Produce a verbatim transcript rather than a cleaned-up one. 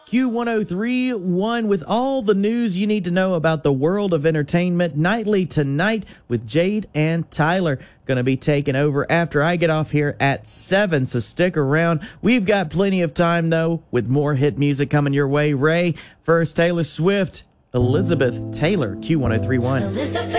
Q one oh three point one with all the news you need to know about the world of entertainment. Nightly Tonight with Jade and Tyler. Going to be taking over after I get off here at seven, so stick around. We've got plenty of time, though, with more hit music coming your way. Ray, first Taylor Swift, Elizabeth Taylor, Q one oh three point one. Elizabeth.